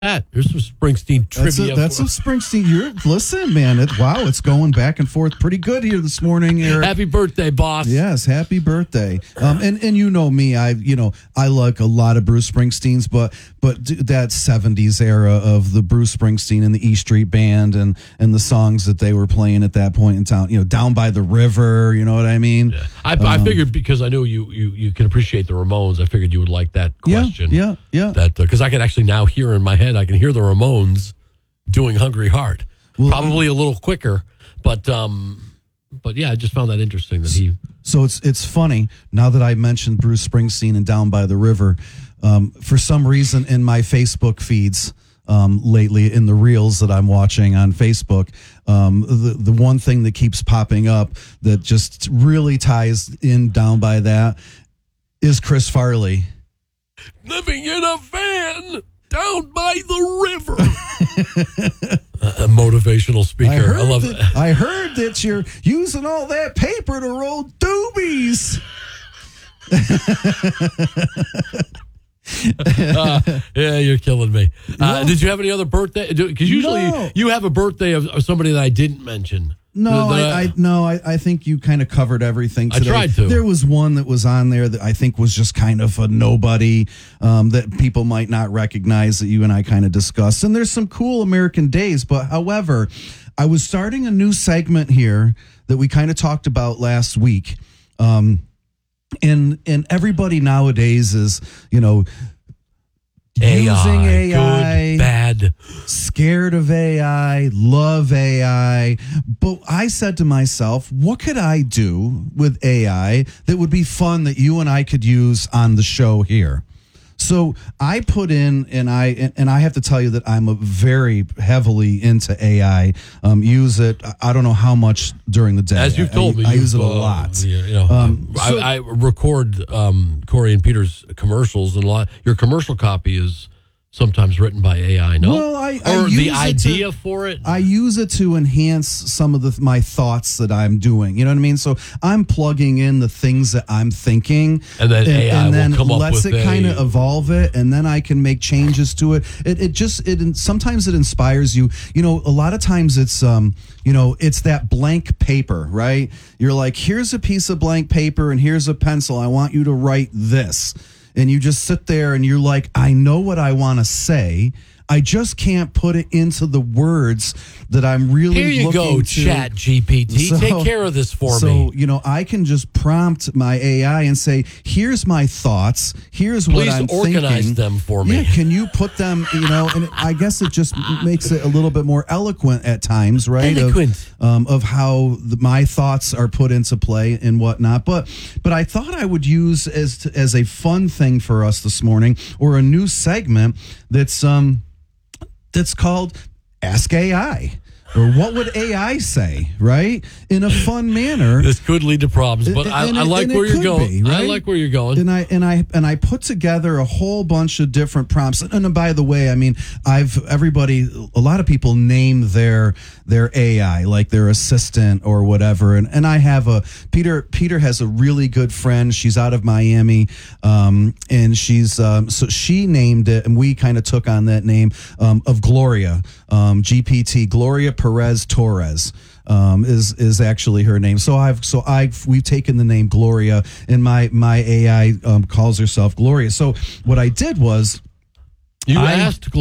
Here's some Springsteen trivia. That's a Springsteen. Listen, man. It's going back and forth pretty good here this morning, Eric. Happy birthday, boss. Yes, happy birthday. And you know me, I like a lot of Bruce Springsteen's, but that 70s era of the Bruce Springsteen and the E Street Band and the songs that they were playing at that point in town, Down by the River, you know what I mean? Yeah. I figured, because I know you can appreciate the Ramones, I figured you would like that question. Yeah. That because I can actually now hear in my head, I can hear the Ramones doing Hungry Heart. Well, probably a little quicker, but yeah, I just found that interesting that he. So it's funny now that I mentioned Bruce Springsteen and Down by the River. For some reason, in my Facebook feeds lately, in the reels that I'm watching on Facebook, the one thing that keeps popping up that just really ties in Down by that is Chris Farley. Living in a van down by the river. A motivational speaker. I love it. I heard that you're using all that paper to roll doobies. Yeah, you're killing me. Did you have any other birthday? Because usually you have a birthday of somebody that I didn't mention. No, I think you kind of covered everything today. I tried to. There was one that was on there that I think was just kind of a nobody that people might not recognize that you and I kind of discussed. And there's some cool American days. But however, I was starting a new segment here that we kind of talked about last week. And everybody nowadays is, using AI, good, bad, scared of AI, love AI. But I said to myself, what could I do with AI that would be fun that you and I could use on the show here? So I put in, and I have to tell you that I'm very heavily into AI. Use it. I don't know how much during the day. As you've told me, I use it a lot. I record Corey and Peter's commercials, and your commercial copy is sometimes written by AI. No, well, the idea for it. I use it to enhance some of my thoughts that I'm doing. You know what I mean? So I'm plugging in the things that I'm thinking, and then AI will come up with it kind of evolve it, and then I can make changes to it. It sometimes it inspires you. A lot of times it's it's that blank paper, right? You're like, here's a piece of blank paper and here's a pencil. I want you to write this. And you just sit there and you're like, I know what I want to say. I just can't put it into the words that I'm really looking to. Here you go, Chat GPT. Take care of this for me. So, I can just prompt my AI and say, here's my thoughts. Here's what I'm thinking. Please organize them for me. Yeah, can you put them, and I guess it just makes it a little bit more eloquent at times, right? Of how my thoughts are put into play and whatnot. But I thought I would use as a fun thing for us this morning, or a new segment that's called Ask AI. Or what would AI say, right? In a fun manner. This could lead to problems, but I like where you're going. Right? I like where you're going. And I put together a whole bunch of different prompts. And by the way, I mean, a lot of people name their AI, like their assistant or whatever. And I have Peter has a really good friend. She's out of Miami. And she's so she named it, and we kind of took on that name of Gloria, GPT, Gloria Perez Torres. Is actually her name. We've taken the name Gloria, and my AI calls herself Gloria. So what I did was I asked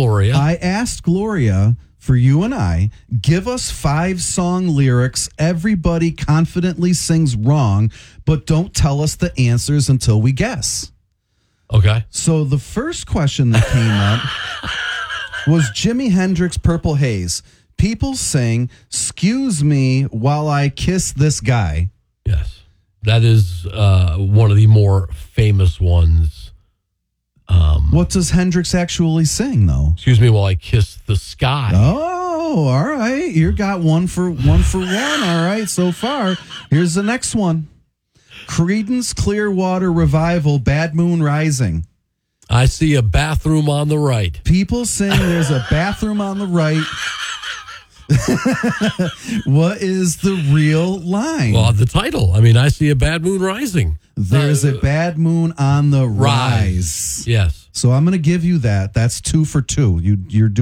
Gloria for you and I, give us 5 song lyrics everybody confidently sings wrong, but don't tell us the answers until we guess. Okay. So the first question that came up was Jimi Hendrix, Purple Haze. People sing, "Excuse me while I kiss this guy." Yes, that is one of the more famous ones. What does Hendrix actually sing, though? Excuse me while I kiss the sky. Oh, all right. You got one for one. All right, so far. Here's the next one. Creedence Clearwater Revival, Bad Moon Rising. I see a bathroom on the right. People sing there's a bathroom on the right. What is the real line? Well, the title. I mean, I see a bad moon rising. There's a bad moon on the rise. Yes. So I'm going to give you that. That's 2 for 2. You're doing